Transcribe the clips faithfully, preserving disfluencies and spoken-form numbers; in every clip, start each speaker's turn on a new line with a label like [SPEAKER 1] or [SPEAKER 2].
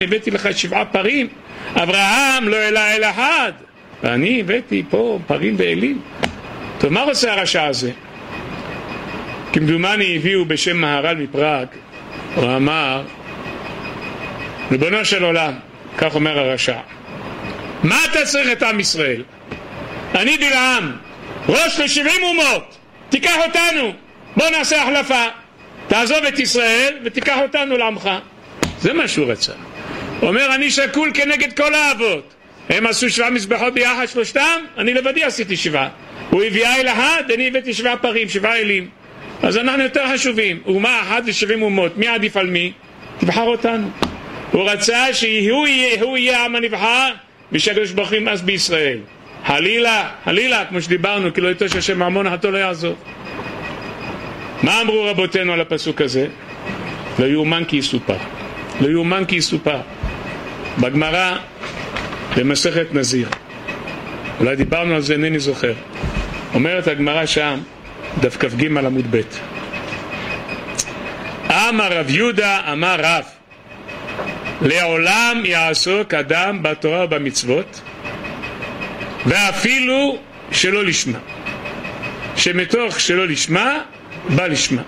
[SPEAKER 1] הבאתי לך שבעה פרים, אברהם לא העלה אל אחד, ואני הבאתי פה פרים ואלים. טוב, מה רוצה הרשע הזה? כמדומני הביאו בשם מהר"ל מפראג, הוא אמר, ריבונו של עולם, כך אומר הרשע, מה אתה צריך את עם ישראל? אני בלעם, ראש לשבעים אומות, תיקח אותנו, בוא נעשה החלפה, תעזוב את ישראל ותיקח אותנו לעמך. זה מה שהוא רצה. הוא אומר, אני שקול כנגד כל האבות, הם עשו שבעה מזבחות ביחד שלושתם, אני לבדי עשיתי שבעה. הוא הביאה אל אחד, אני הבאתי שבעה פרים, שבעה אלים. אז אנחנו יותר חשובים. אומה אחת לשבעים אומות, מי עדיף על מי? תבחר אותנו. הוא רצה שהוא יהיה, הוא יהיה העם הנבחר, ושהקדוש ברוך הוא ימאס בישראל. חלילה, חלילה, כמו שדיברנו, כי לא יטוש השם ממון אחתו לא יעזוב. מה אמרו רבותינו על הפסוק הזה? לא יאומן כי יסופר. לא יאומן כי יסופר. בגמרא, במסכת נזיר, אולי דיברנו על זה, אינני זוכר. אומרת הגמרא שם, דף כ"ג עמוד ב', אמר רב יהודה אמר רב, לעולם יעסוק אדם בתורה ובמצוות, ואפילו שלא לשמה, שמתוך שלא לשמה בא לשמה.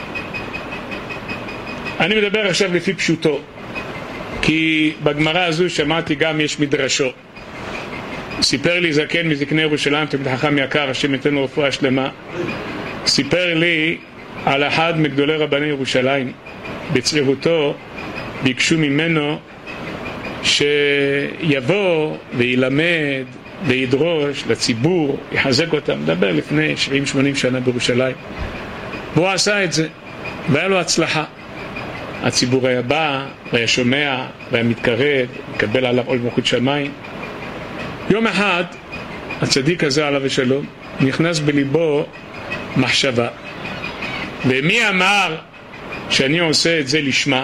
[SPEAKER 1] אני מדבר עכשיו לפי פשוטו, כי בגמרא הזו שמעתי גם יש מדרשו. סיפר לי זקן מזקני ירושלים, תלמיד חכם יקר, השם ייתן לו רפואה שלמה, סיפר לי על אחד מגדולי רבני ירושלים, בצעירותו ביקשו ממנו שיבוא וילמד וידרוש לציבור, יחזק אותם. מדבר לפני שבעים שמונים שנה בירושלים, והוא עשה את זה והיה לו הצלחה. הציבור היה בא והיה שומע והיה מתקרב, מקבל עליו עול מלכות שמיים. יום אחד הצדיק הזה עליו השלום נכנס בליבו מחשבה, ומי אמר שאני עושה את זה לשמה?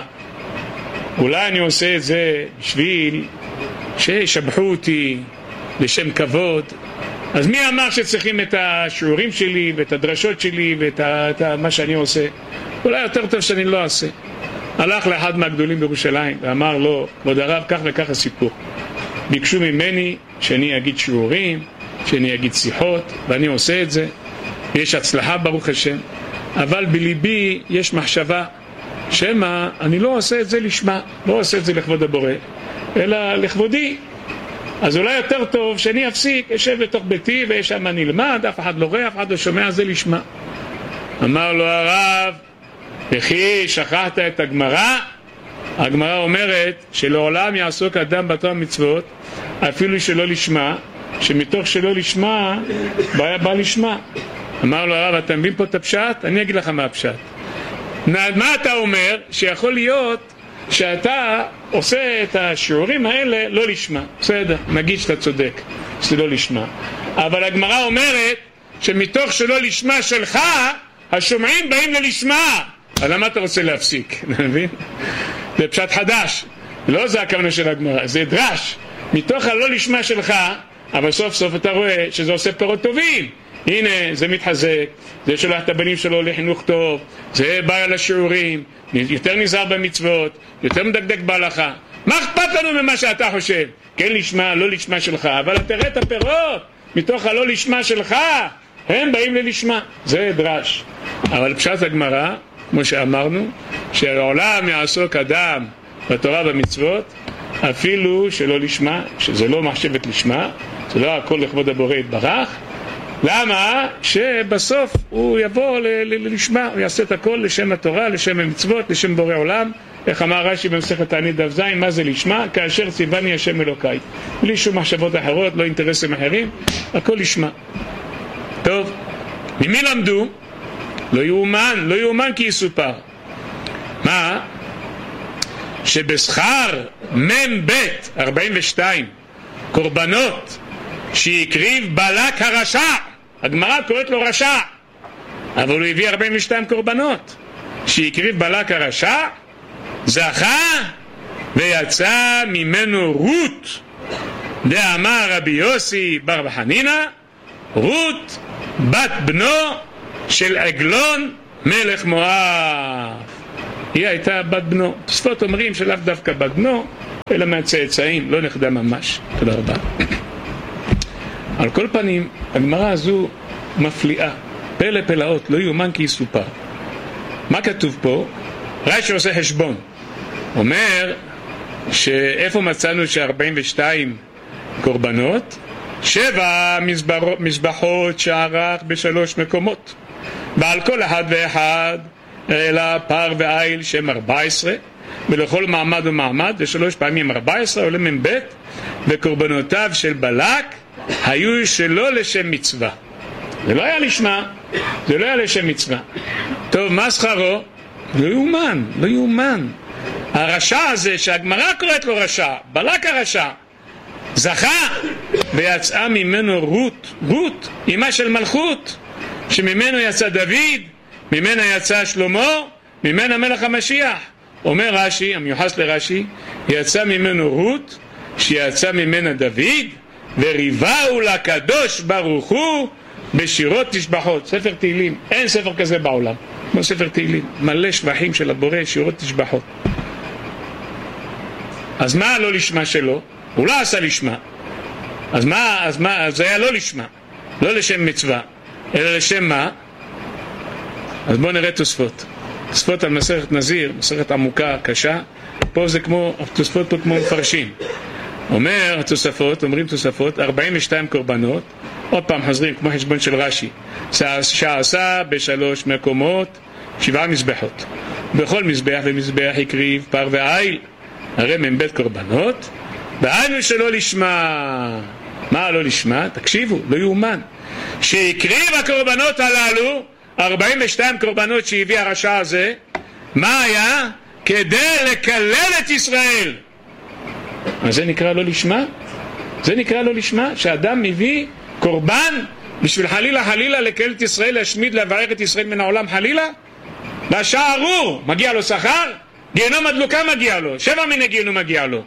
[SPEAKER 1] אולי אני עושה את זה בשביל שישבחו אותי לשם כבוד. אז מי אמר שצריכים את השיעורים שלי ואת הדרשות שלי ואת ה, את ה, מה שאני עושה? אולי יותר טוב שאני לא אעשה. הלך לאחד מהגדולים בירושלים ואמר לו, כבוד הרב, כך וכך הסיפור, ביקשו ממני שאני אגיד שיעורים, שאני אגיד שיחות, ואני עושה את זה, יש הצלחה ברוך השם, אבל בליבי יש מחשבה שמה אני לא עושה את זה לשמה, לא עושה את זה לכבוד הבורא, אלא לכבודי. אז אולי יותר טוב שאני אפסיק, אשב בתוך ביתי ושם אני אלמד, אף אחד לא רואה, אף אחד לא שומע, זה לשמה. אמר לו הרב, וכי שכחת את הגמרא? הגמרא אומרת שלעולם יעסוק אדם בתורה ומצוות אפילו שלא לשמה, שמתוך שלא לשמה בא, בא לשמה. אמר לו הרב, אתה מבין פה את הפשט? אני אגיד לך מה הפשט. מה אתה אומר? שיכול להיות שאתה עושה את השיעורים האלה לא לשמה. בסדר, נגיד שאתה צודק, זה לא לשמה. אבל הגמרא אומרת שמתוך שלא לשמה שלך השומעים באים ללשמה. אז למה אתה רוצה להפסיק? מבין? זה פשט חדש, לא זה הכוונה של הגמרא, זה דרש. מתוך הלא לשמה שלך, אבל סוף סוף אתה רואה שזה עושה פירות טובים. הנה, זה מתחזק, זה שולח את הבנים שלו לחינוך טוב, זה בא לשיעורים, יותר נזהר במצוות, יותר מדקדק בהלכה. מה אכפת לנו ממה שאתה חושב? כן לשמה, לא לשמה שלך, אבל תראה את הפירות מתוך הלא לשמה שלך, הם באים ללשמה. זה דרש. אבל פשט הגמרא, כמו שאמרנו, שהעולם יעסוק אדם בתורה ובמצוות אפילו שלא לשמה, שזה לא מחשבת לשמה, זה לא הכל לכבוד הבורא יתברך. למה? שבסוף הוא יבוא ללשמה, הוא יעשה את הכל לשם התורה, לשם המצוות, לשם בורא עולם. איך אמר רש"י במסכת תענית דף ז, מה זה לשמה? כאשר ציווני השם אלוקיי, בלי שום מחשבות אחרות, לא אינטרסים אחרים, הכל לשמה. טוב, ממי למדו? לא יאומן, לא יאומן כי יסופר. מה? שבשכר מ"ב ארבעים ושתיים קורבנות שהקריב בלק הרשע, הגמרא קוראת לו רשע, אבל הוא הביא ארבעים ושתיים קורבנות שהקריב בלק הרשע, זכה ויצא ממנו רות. דאמר רבי יוסי בר חנינא, רות בת בנו של עגלון מלך מואב. היא הייתה בת בנו. תוספות אומרים שלאו דווקא בת בנו, אלא מהצאצאים, לא נכדה ממש. תודה רבה. על כל פנים, הגמרא הזו מפליאה, פלא פלאות, לא יאומן כי יסופר. מה כתוב פה? רש"י עושה חשבון, אומר שאיפה מצאנו ש-ארבעים ושתיים קורבנות? שבע מזבחות, מזבחות שערך בשלוש מקומות, ועל כל אחד ואחד אלא פר ועיל שהם ארבע עשרה, ולכל מעמד ומעמד, ושלוש פעמים ארבע עשרה עולה מב', וקורבנותיו של בלק היו שלא לשם מצווה. זה לא היה לשמה, זה לא היה לשם מצווה. טוב, מה שכרו? לא יאומן, לא יאומן. הרשע הזה שהגמרא קוראת לו רשע, בלק הרשע, זכה ויצאה ממנו רות, רות, אמא של מלכות, שממנו יצא דוד, ממנה יצא שלמה, ממנה מלך המשיח. אומר רש"י, המיוחס לרש"י, יצא ממנו רות, שיצא ממנה דוד, וריבהו לקדוש ברוך הוא בשירות תשבחות. ספר תהילים, אין ספר כזה בעולם כמו ספר תהילים, מלא שבחים של הבורא, שירות תשבחות. אז מה לא לשמה שלו? הוא לא עשה לשמה. אז מה, אז מה, זה היה לא לשמה, לא לשם מצווה, אלא לשם מה? אז בואו נראה תוספות. תוספות על מסכת נזיר, מסכת עמוקה, קשה. פה זה כמו, תוספות פה כמו מפרשים. אומר התוספות, אומרים תוספות, ארבעים ושתיים קורבנות, עוד פעם חוזרים כמו חשבון של רש"י, שעשה בשלוש מקומות שבעה מזבחות, בכל מזבח ומזבח הקריב פר ועיל, הרי מהם בית קורבנות, והיינו שלא לשמה. מה לא לשמה? תקשיבו, לא יאומן, שהקריב הקורבנות הללו, ארבעים ושתיים קורבנות שהביא הרשע הזה, מה היה? כדי לקלל את ישראל. אז זה נקרא לא לשמה? זה נקרא לא לשמה? שאדם מביא קורבן בשביל חלילה חלילה לקלל את ישראל, להשמיד, לבער את ישראל מן העולם חלילה? רשע ארור, מגיע לו שכר? גיהנום הדלוקה מגיע לו, שבע מיני גיהנום מגיע לו.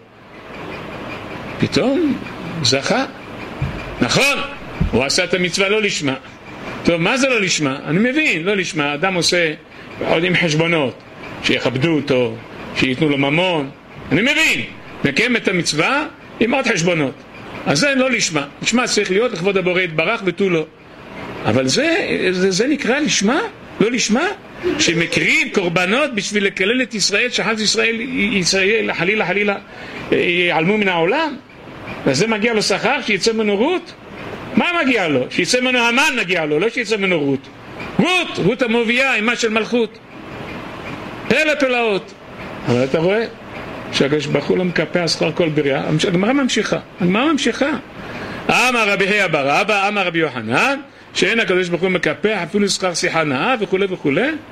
[SPEAKER 1] פתאום זכה. נכון, הוא עשה את המצווה לא לשמה. טוב, מה זה לא לשמה? אני מבין, לא לשמה. אדם עושה עוד עם חשבונות, שיכבדו אותו, שיתנו לו ממון. אני מבין, מקיים את המצווה עם עוד חשבונות. אז זה לא לשמה. לשמה צריך להיות לכבוד הבורא יתברך ותו לא. אבל זה, זה, זה נקרא לשמה? לא לשמה? שמקריב קורבנות בשביל לקלל את ישראל, שחס ישראל, ישראל חלילה חלילה ייעלמו מן העולם. וזה מגיע לו שכר, שיצא ממנו רות? מה מגיע לו? שיצא ממנו המן מגיע לו, לא שיצא ממנו רות. רות, רות המובייה, אמא של מלכות. פלא פלאות. אבל אתה רואה שהקדוש ברוך הוא לא מקפח שכר כל בריאה. הגמרא ממשיכה, הגמרא ממשיכה. אמר רבי חייא בר אבא, אמר רבי יוחנן, שאין הקדוש ברוך הוא מקפח אפילו שכר שיחה נאה וכו' וכו',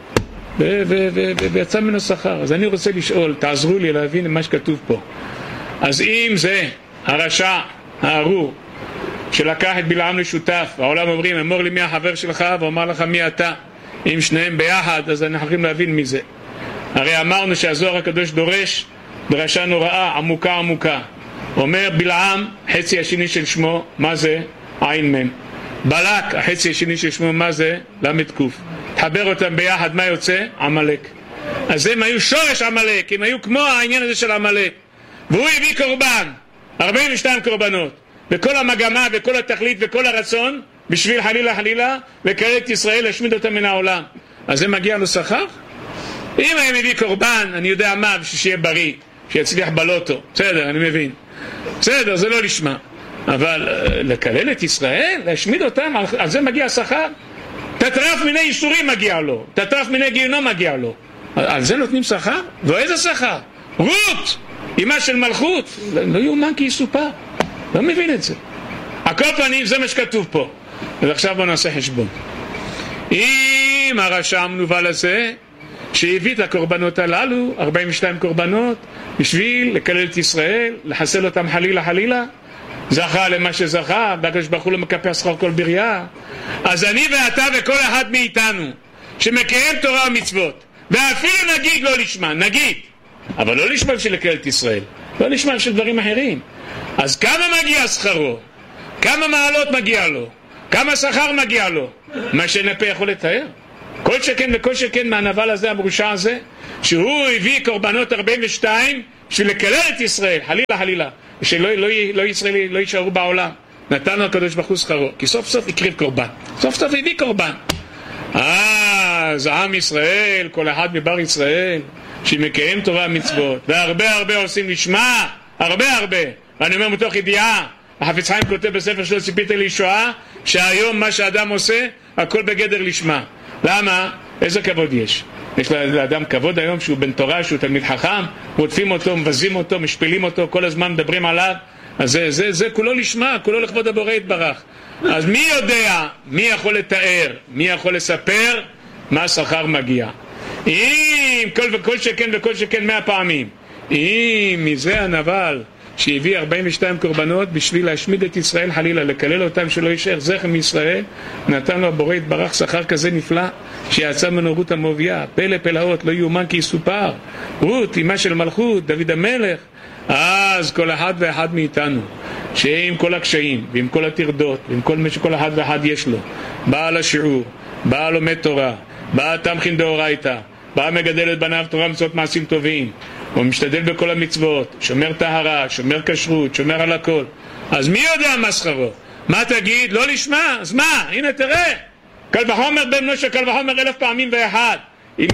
[SPEAKER 1] ויצא ממנו שכר. אז אני רוצה לשאול, תעזרו לי להבין מה שכתוב פה. אז אם זה הרשע הארור שלקח את בלעם לשותף, העולם אומרים, אמור לי מי החבר שלך ואומר לך מי אתה, אם שניהם ביחד, אז אנחנו יכולים להבין מי זה. הרי אמרנו שהזוהר הקדוש דורש דרשה נוראה, עמוקה עמוקה. אומר בלעם, חצי השני של שמו, מה זה? עין מם. בלק, החצי השני של שמו, מה זה? למד קוף. תחבר אותם ביחד, מה יוצא? עמלק. אז הם היו שורש עמלק, הם היו כמו העניין הזה של עמלק. והוא הביא קורבן, ארבעים ושתיים קורבנות, וכל המגמה וכל התכלית וכל הרצון בשביל חלילה חלילה לקלל את ישראל, להשמיד אותם מן העולם. אז זה מגיע לו שכר? אם הם הביא קורבן, אני יודע מה, בשביל שיהיה בריא, שיצליח בלוטו, בסדר, אני מבין, בסדר, זה לא לשמה. אבל לקלל את ישראל, להשמיד אותם, על זה מגיע שכר? תטרף מיני איסורים מגיע לו, תטרף מיני גיהנום מגיע לו, על זה נותנים שכר? ואיזה שכר? רות, אמא של מלכות, לא יאומן כי יסופר, לא מבין את זה. הכל פנים, זה מה שכתוב פה. אז עכשיו בוא נעשה חשבון. אם הרשע המנוול הזה שהביא את הקורבנות הללו, ארבעים ושתיים קורבנות, בשביל לקלל את ישראל, לחסל אותם חלילה חלילה, זכה למה שזכה, והקדוש ברוך הוא לא מקפח שכר כל בריאה. אז אני ואתה וכל אחד מאיתנו שמקיים תורה ומצוות, ואפילו נגיד לא לשמה, נגיד, אבל לא לשמה בשביל לקלל את ישראל, לא לשמה בשביל דברים אחרים. אז כמה מגיע שכרו? כמה מעלות מגיע לו? כמה שכר מגיע לו? מה שנפה יכול לתאר. כל שכן וכל שכן מהנבל הזה, המרושע הזה, שהוא הביא קורבנות ארבעים ושתיים בשביל לקלל את ישראל, חלילה חלילה, שלא לא, לא ישראלי לא יישארו בעולם. נתן לו הקדוש ברוך הוא שכרו, כי סוף סוף הקריב קורבן, סוף סוף הביא קורבן. אז עם ישראל, כל אחד מבר ישראל שמקיים תורה ומצוות, והרבה הרבה עושים לשמה, הרבה הרבה. ואני אומר מתוך ידיעה, החפץ חיים כותב בספר שלו ציפית לישועה, שהיום מה שאדם עושה הכל בגדר לשמה. למה? איזה כבוד יש? יש לאדם כבוד היום שהוא בן תורה, שהוא תלמיד חכם, רודפים אותו, מבזים אותו, משפילים אותו, כל הזמן מדברים עליו. אז זה, זה, זה כולו לשמה, כולו לכבוד הבורא יתברך. אז מי יודע, מי יכול לתאר, מי יכול לספר מה השכר מגיע? אם כל וכל שכן וכל שכן מאה פעמים, אם מזה הנבל שהביא ארבעים ושתיים קורבנות בשביל להשמיד את ישראל חלילה, לקלל אותם שלא יישאר זכר מישראל, נתן לו הבורא יתברך שכר כזה נפלא שיצא ממנו רות המואביה, פלא פלאות, לא יאומן כי יסופר. רות אמה של מלכות, דוד המלך. אז כל אחד ואחד מאיתנו שעם כל הקשיים ועם כל התרדות ועם כל מה שכל אחד ואחד יש לו, בא לשיעור, בא לומד תורה, בא תמכין דאורייתא, בא מגדל את בניו תורה מצוות מעשים טובים, הוא משתדל בכל המצוות, שומר טהרה, שומר כשרות, שומר על הכל, אז מי יודע מה שכרו? מה תגיד? לא לשמה? אז מה? הנה תראה, קל וחומר בן משה, קל וחומר אלף פעמים ואחד. אם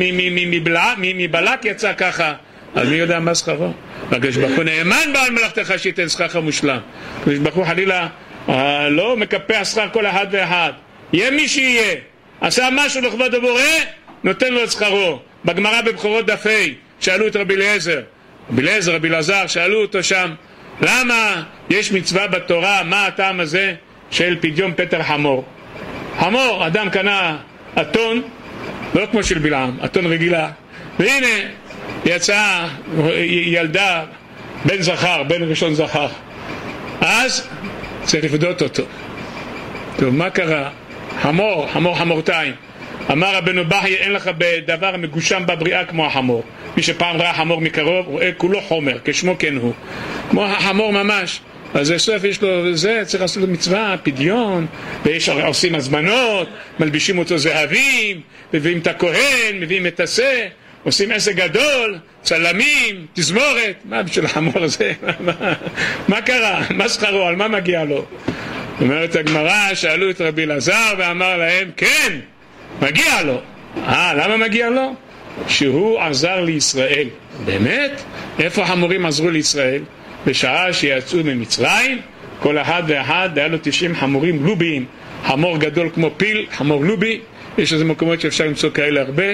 [SPEAKER 1] מבלק יצא ככה, אז מי יודע מה שכרו? הקדוש ברוך הוא נאמן בעל מלאכתך שייתן שכרך מושלם. הקדוש ברוך הוא חלילה לא מקפח שכר כל אחד ואחד. יהיה מי שיהיה, עשה משהו לכבוד הבורא, נותן לו את שכרו. בגמרא בבכורות דף ה' שאלו את רבי אליעזר, רבי אליעזר, רבי אלעזר, שאלו אותו שם, למה יש מצווה בתורה, מה הטעם הזה של פדיון פטר חמור? חמור, אדם קנה אתון, לא כמו של בלעם, אתון רגילה, והנה יצאה ילדה בן זכר, בן ראשון זכר, אז צריך לפדות אותו. טוב, מה קרה? חמור, חמור חמורתיים. אמר רבנו בכי, אין לך בדבר מגושם בבריאה כמו החמור. מי שפעם ראה חמור מקרוב רואה כולו חומר, כשמו כן הוא, כמו החמור ממש. אז בסוף יש לו זה, צריך לעשות לו מצווה, פדיון, ויש עושים הזמנות, מלבישים אותו זהבים, מביאים את הכהן, מביאים את השה, עושים עסק גדול, צלמים, תזמורת. מה בשביל החמור הזה? מה, מה קרה? מה שכרו? על מה מגיע לו? אומרת הגמרא, שאלו את רבי אלעזר ואמר להם, כן, מגיע לו. אה, למה מגיע לו? שהוא עזר לישראל. באמת? איפה החמורים עזרו לישראל? בשעה שיצאו ממצרים, כל אחד ואחד היה לו תשעים חמורים לוביים, חמור גדול כמו פיל, חמור לובי, יש איזה מקומות שאפשר למצוא כאלה הרבה,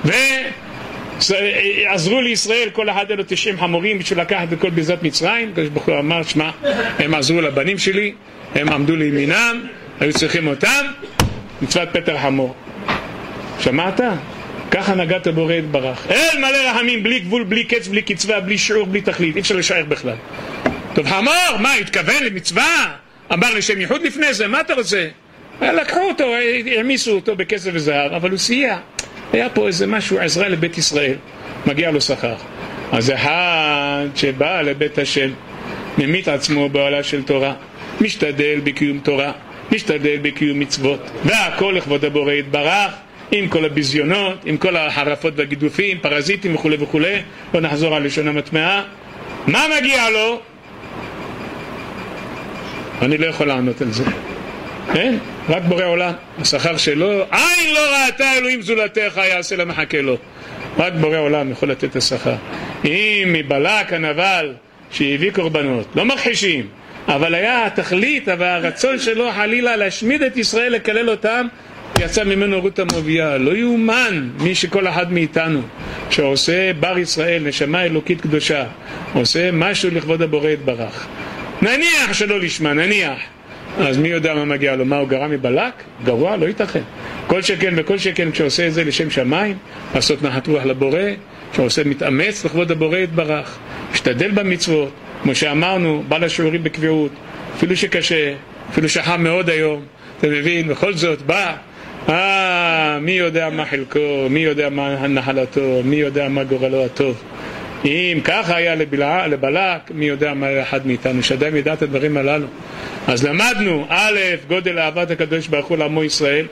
[SPEAKER 1] ועזרו לישראל, כל אחד היה לו תשעים חמורים בשביל לקחת בכל ביזת מצרים. הקדוש ברוך הוא אמר, שמע, הם עזרו לבנים שלי, הם עמדו לימינם, היו צריכים אותם, מצוות פטר חמור. שמעת? ככה נגעת בורא יתברך. אל מלא רחמים, בלי גבול, בלי קץ, בלי קצבה, בלי שיעור, בלי תכלית. אי אפשר לשער בכלל. טוב, חמור, מה, התכוון למצווה? אמר לשם ייחוד לפני זה, מה אתה רוצה? לקחו אותו, העמיסו אותו בכסף וזהב, אבל הוא סייע. היה פה איזה משהו, עזרה לבית ישראל, מגיע לו שכר. אז אחד שבא לבית השם, ממית עצמו בעולה של תורה, משתדל בקיום תורה, משתדל בקיום מצוות, והכל לכבוד הבורא יתברך, עם כל הביזיונות, עם כל החרפות והגידופים, פרזיטים וכו' וכו'. לא נחזור על לשון המטמעה. מה מגיע לו? אני לא יכול לענות על זה. כן? רק בורא עולם. השכר שלו, עין לא ראתה אלוהים זולתך, יעשה לה מחכה לו. רק בורא עולם יכול לתת את השכר. אם מבלק הנבל שהביא קורבנות, לא מכחישים, אבל היה התכלית והרצון שלו חלילה להשמיד את ישראל, לקלל אותם, יצא ממנו רות המואביה. לא יאומן מי שכל אחד מאיתנו שעושה בר ישראל, נשמה אלוקית קדושה, עושה משהו לכבוד הבורא יתברך, נניח שלא לשמה, נניח, אז מי יודע מה מגיע לו? מה, הוא גרם מבלק? גרוע? לא ייתכן. כל שכן וכל שכן כשעושה את זה לשם שמיים, לעשות נחת רוח לבורא, שעושה מתאמץ לכבוד הבורא יתברך, משתדל במצוות, כמו שאמרנו, בא לשיעורים בקביעות, אפילו שקשה, אפילו שחם מאוד היום, אתה מבין? בכל זאת בא, אה, מי יודע מה חלקו, מי יודע מה נחלתו, מי יודע מה גורלו הטוב. אם ככה היה לבלע, לבלק, מי יודע מה אחד מאיתנו, שאדם ידע את הדברים הללו. אז למדנו, א', גודל אהבת הקדוש ברוך הוא לעמו ישראל,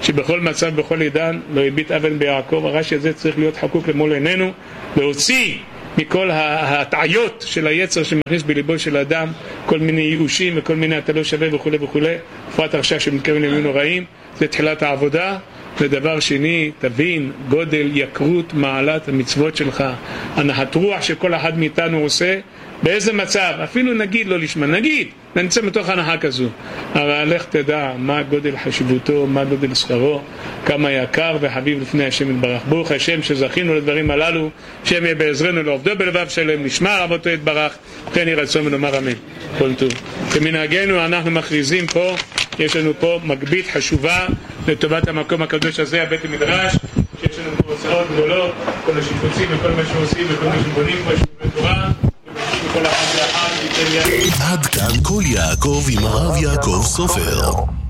[SPEAKER 1] שבכל מצב, בכל עידן, לא הביט אבן ביעקב. הרש"י הזה צריך להיות חקוק למול עינינו, להוציא מכל ההטעיות של היצר שמכניס בליבו של האדם, כל מיני ייאושים וכל מיני אתה לא שווה וכו' וכו', בפרט עכשיו שמתכוון לימים נוראים. זה תחילת העבודה. ודבר שני, תבין גודל יקרות מעלת המצוות שלך, הנחת רוח שכל אחד מאיתנו עושה, באיזה מצב, אפילו נגיד לא לשמה, נגיד, נמצא מתוך הנחה כזו, אבל לך תדע מה גודל חשיבותו, מה גודל שכרו, כמה יקר וחביב לפני השם יתברך. ברוך השם שזכינו לדברים הללו, שם יהיה בעזרנו לעובדו בלבב שלם, נשמע רבותו יתברך, כן יהי רצון ונאמר אמן. כל טוב. כמנהגנו אנחנו מכריזים פה, יש לנו פה מגבית חשובה לטובת המקום הקדוש הזה, הבית המדרש, שיש לנו פה הוצאות גדולות, כל השיפוצים וכל מה שעושים וכל מה שבונים פה שיעורי תורה, וכל אחד ואחד ייתן יד.
[SPEAKER 2] עד כאן כל יעקב עם הרב יעקב סופר.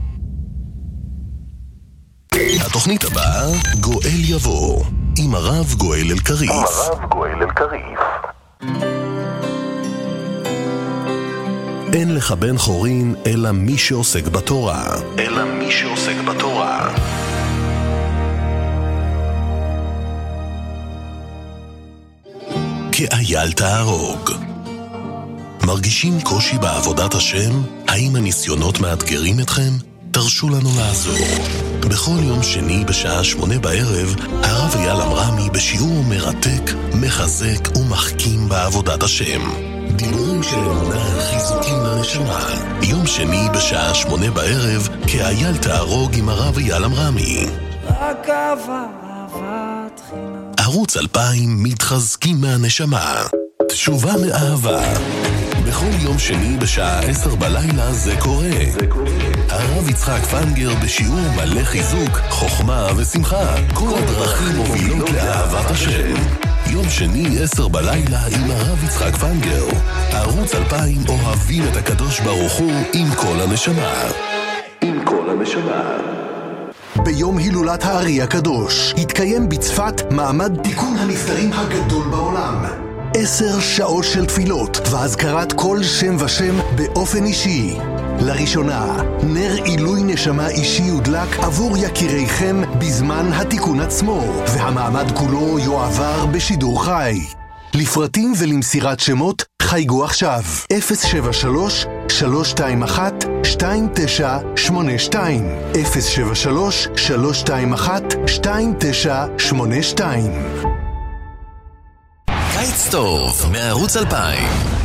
[SPEAKER 2] התוכנית הבאה, גואל יבוא, עם הרב גואל אלקריף. עם הרב גואל אלקריף. אין לך בן חורין אלא מי שעוסק בתורה. אלא מי שעוסק בתורה. כאייל תהרוג. מרגישים קושי בעבודת השם? האם הניסיונות מאתגרים אתכם? תרשו לנו לעזור. בכל יום שני בשעה שמונה בערב, הרב אייל אמרמי בשיעור מרתק, מחזק ומחכים בעבודת השם. דיבורים של אמונה, חיזוקים לנשמה. יום שני בשעה שמונה בערב, כאייל תהרוג עם הרב אייל אמרמי. רק אהבה, אהבת חינם. ערוץ אלפיים מתחזקים מהנשמה. תשובה מאהבה. בכל יום שני בשעה עשר בלילה זה קורה. זה קורה. הרב יצחק פנגר בשיעור מלא חיזוק, חוכמה ושמחה. כל הדרכים מובילות לאהבת השם. יום שני עשר בלילה עם הרב יצחק פנגר. ערוץ אלפיים אוהבים את הקדוש ברוך הוא עם כל הנשמה. עם כל הנשמה. ביום הילולת הארי הקדוש התקיים בצפת מעמד תיקון הנפטרים הגדול בעולם. עשר שעות של תפילות והזכרת כל שם ושם באופן אישי. לראשונה, נר עילוי נשמה אישי יודלק עבור יקיריכם בזמן התיקון עצמו, והמעמד כולו יועבר בשידור חי. לפרטים ולמסירת שמות חייגו עכשיו אפס שבע שלוש שלוש שתיים אחת שתיים תשע שמונה שתיים אפס שבע שלוש שלוש שתיים אחת שתיים תשע שמונה שתיים. קיץ טוב מערוץ אלפיים.